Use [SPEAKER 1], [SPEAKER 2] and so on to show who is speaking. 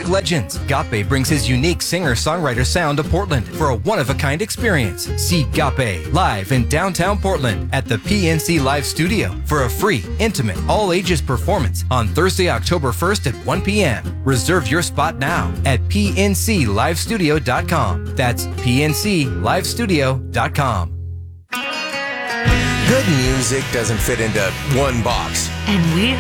[SPEAKER 1] music legends. Gape brings his unique singer-songwriter sound to Portland for a one-of-a-kind experience. See Gape live in downtown Portland at the PNC Live Studio for a free, intimate, all-ages performance on Thursday, October 1st at 1 p.m. Reserve your spot now at pnclivestudio.com. That's pnclivestudio.com.
[SPEAKER 2] Good music doesn't fit into one box.
[SPEAKER 3] And we